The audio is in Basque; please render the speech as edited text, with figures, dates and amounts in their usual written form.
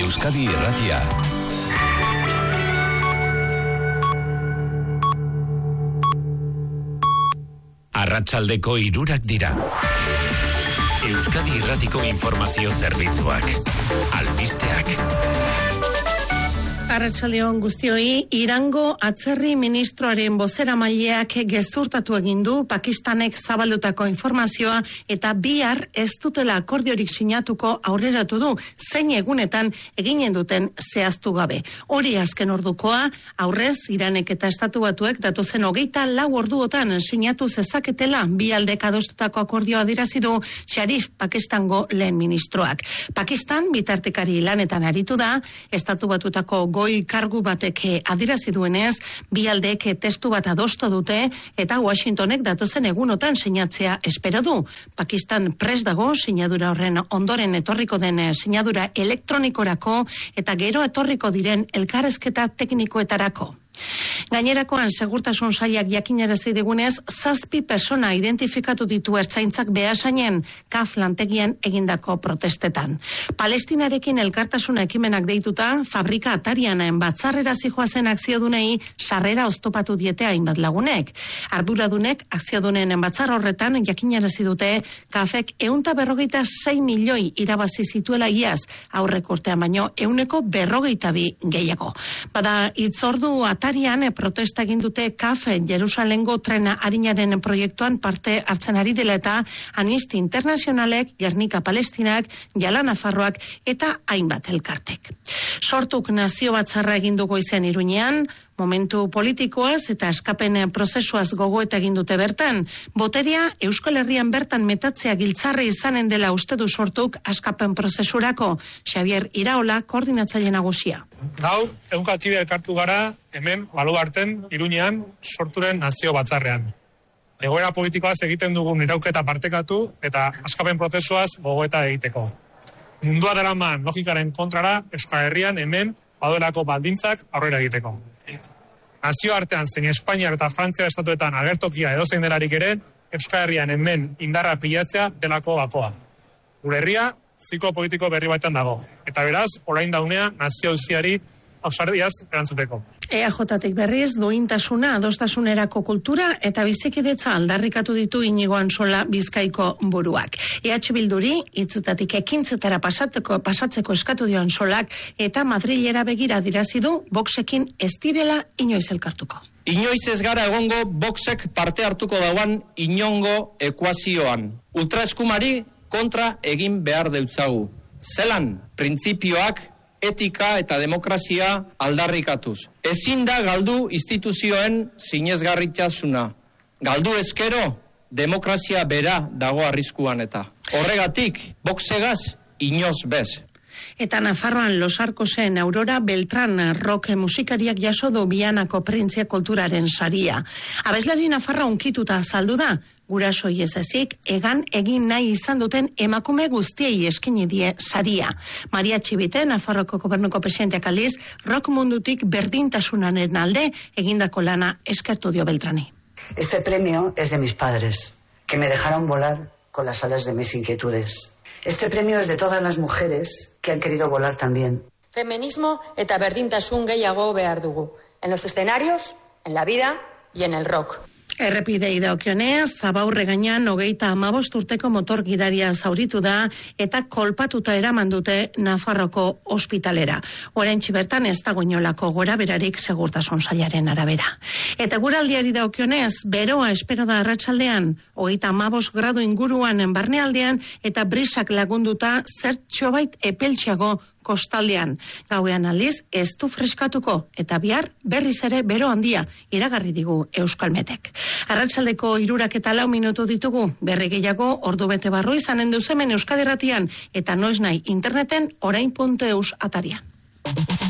Euskadi Irratia. Arratsaldeko 3 dira. Euskadi Irratiko informazio zerbitzuak. Albisteak. Arratsaldeon guztioi, Irango atzerri ministroaren bozeramaileak gezurtatu egin du Pakistanek zabaldutako informazioa eta bihar ez dutela akordiorik sinatuko aurreratu du, zein egunetan eginen duten zehaztu gabe. Hori azken ordukoa, aurrez Iranek eta Estatu Batuek datozen 24 orduotan sinatu zezaketela bi aldek adostutako akordioa adierazi du Sharif Pakistango lehen ministroak. Pakistan bitartekari lanetan aritu da, Estatu Batutako goi kargu batek adierazi duenez, bi aldeek testu bat adostu dute eta Washingtonek datozen egunotan sinatzea espero du. Pakistan prest dago sinadura horren ondoren etorriko den sinadura elektronikorako eta gero etorriko diren elkarrezketa teknikoetarako. Gainerakoan segurtasun sailak jakinarazi digunez, 7 pertsona identifikatu ditu ertzaintzak Beasainen KAF lantegian egindako protestetan. Palestinarekin elkartasuna ekimenak deituta, fabrika Atarian batzarrera zijoazen akziodunei sarrera oztopatu diete hainbat lagunek. Arduradunek akziodunen batzar horretan jakinarazi dute KAFek 156 milioi irabazi zituela iaz, aurreko urtean baino 142 gehiago. Bada hitzordu Atarian protesta egin dute KAF Jerusalengo trena arinaren proiektuan parte hartzen ari dela eta Amnesty Internationalek, Gernika Palestinak, Jala Nafarroak eta hainbat elkartek. Sortuk nazio batzarra egin du goizean Iruñean, momentu politikoaz eta askapen prozesuaz gogoeta egin dute bertan. Boterea Euskal Herrian bertan metatzea giltzarri izanen dela uste du Sortuk askapen prozesurako. Xavier Iraola, koordinatzaile nagusia. Gaur, egunkatide elkartu gara, hemen, Baluarten, Iruñean, Sorturen nazio batzarrean. Egoera politikoaz egiten dugun irauketa partekatu eta askapen prozesuaz gogoeta egiteko. Mundua daraman logikaren kontrara, Euskal Herrian hemen baduelako baldintzak aurrera egiteko. Nazio artean zein Espainiar eta Frantzia estatuetan agertokia edozein delarik ere, Euskal Herrian hemen indarra pilatzea delako bakoa. Gure herria ziklo politiko berri batean dago. Eta beraz, orain daunea nazio auziari ausardiaz erantzuteko. EAJtik berriz, duintasuna, adostasunerako kultura eta bizikidetza aldarrikatu ditu Inigo Antsola Bizkaiko buruak. EH Bilduri, hitzetatik ekintzetara pasatzeko eskatu dio Antsolak eta Madrilera begira adierazi du Voxekin ez direla inoiz elkartuko. Inoiz ez gara egongo Voxek parte hartuko dauan inongo ekuazioan. Ultraeskumari kontra egin behar deutzagu. Zelan, printzipioak, etika eta demokrazia aldarrikatuz. Ezin da galdu instituzioen sinesgarritasuna. Galdu ezkero, demokrazia bera dago arriskuan eta. Horregatik, Voxegaz inoz bez. Eta Nafarroan Los Arcosen Aurora Beltran rock musikariak jaso du Bianako Printzia Kulturaren saria. Abeslari Nafarra unkituta azaldu da, gurasoi ez ezik, egan egin nahi izan duten emakume guztiei eskini die saria. Maria Txibite, Nafarroko gobernuko presidenteak aldiz, rock mundutik berdintasunaren alde egindako lana eskertu dio Beltrani. Este premio es de mis padres, que me dejaron volar con las alas de mis inquietudes. Este premio es de todas las mujeres que han querido volar también. Feminismo eta berdintasun gehiago behar dugu. En los escenarios, en la vida y en el rock. Errepidei daukionez, Zabaurre gainean 35 urteko motor gidaria zauritu da eta kolpatuta eraman dute Nafarroko ospitalera. Oraintxe bertan ez dago inolako goraberarik segurtasun sailaren arabera. Eta guraldiari daukionez, beroa espero da arratsaldean, 35 gradu inguruan barnealdean eta brisak lagunduta zertxobait epeltxeago kostaldean. Gauean aldiz ez du freskatuko eta bihar berriz ere bero handia iragarri digu Euskalmetek. Arratsaldeko 3:04 ditugu, berri gehiago ordu bete barru izanen duzu hemen Euskadi Irratian eta noiz nahi interneten orain.eus atarian.